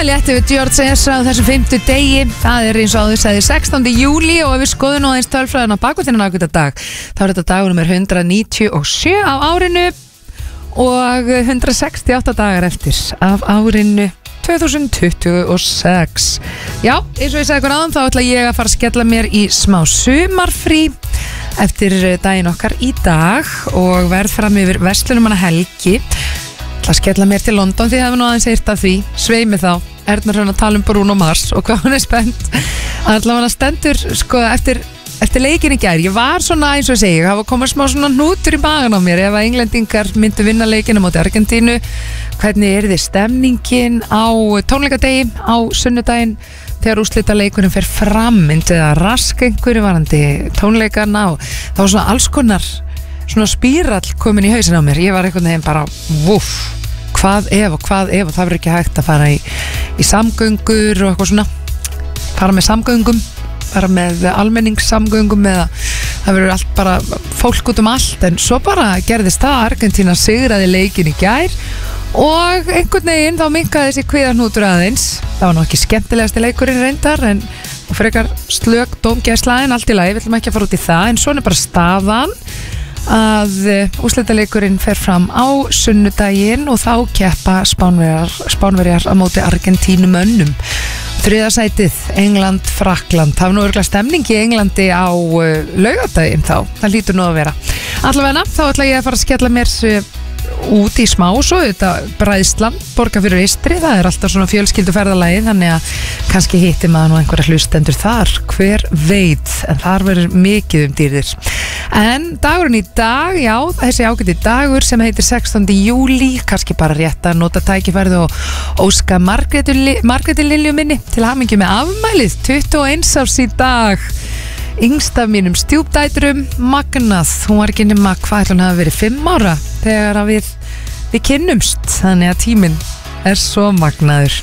létti við George Ezra á þessum 5. degi. Það eins og áður sagði 16. júli og ef við skoðum aðeins tölfræðina á baku þennan dag þá þetta dagur nummer 197 á árinu og 168 dagar eftir af árinu 2026. Já, eins og ég sagði ykkur áðan þá ætla ég að fara að skella mér í smá sumarfrí eftir daginn okkar í dag og verð fram yfir verslunarmannahelgi. Það skella mér til London því það hefur nú aðeins eirt af því sveimi þá, Erna Hrönn að tala um Bruno Mars og hvað hún spennt allavega stendur sko eftir leikin í gær. Ég var svona eins og ég segi, það var komað smá svona hnútur í magan á mér ef að englendingar myndu vinna leikina móti Argentínu. Hvernig þið stemningin á tónleikadegi á sunnudaginn þegar úrslitaleikurinn fer fram, myndi það raska einhverju varandi tónleikana og það var svona alls konar svona spírall komin í hausin á mér. Ég var einhvern veginn bara vuff, hvað ef og það verður ekki hægt að fara í samgöngur og eitthvað svona, fara með samgöngum, fara með almenningssamgöngum eða það verður allt bara fólk út allt, en svo bara gerðist það, Argentína sigraði leikin í gær og einhvern veginn þá minnkaði þessi kviðarhnútur aðeins. Það var nú ekki skemmtilegasti leikurinn reyndar en frekar slök dómgæsla en allt í lagi, við ætlum ekki að fara út í það, en svona er bara staðan að úrslitaleikurinn fer fram á sunnudaginn og þá keppa Spánverjar á móti Argentínumönnum. Þriðja sætið, England, Frakkland. Það var nú örugglega stemning í Englandi á laugardaginn þá, það lítur nú að vera. Allavega, þá ætla ég að fara að skella mér út í smá svo þetta Bræðslan, Borgarfjörður Eystri, það er alltaf svona fjölskylduferðalagi þannig að kannski hitti maður nú einhverja hlustendur þar, hver veit, en þar verður mikið dýrðir. En dagurinn í dag, já, þessi ágæti dagur sem heitir 16. júli, kannski bara rétt að nota tækifærið og óska Margréti Lilju minni til hamingju með afmælið, 21 árs í dag. Yngst af mínum stjúpdætrum, magnað, hún var ekki nema hvað hún hafi verið 5 ára þegar að við kynnumst, þannig að tíminn er svo magnaður.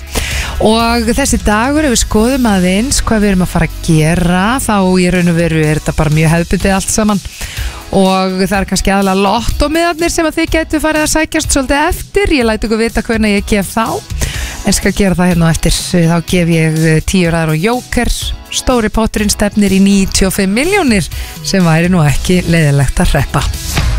Og þessi dagur, ef við skoðum aðeins hvað við erum að fara að gera, þá í raun og veru er þetta bara mjög hefðbundið allt saman og það er kannski aðalega lottómiðarnir sem að þið getur farið að sækjast svolítið eftir. Ég læt ykkur vita hvernig ég gef þá, en skal gera það hérna eftir. Þá gef ég 10 raðir og jóker. Stóri potturinn stefnir í 95 milljónir sem væri nú ekki leiðilegt að hreppa.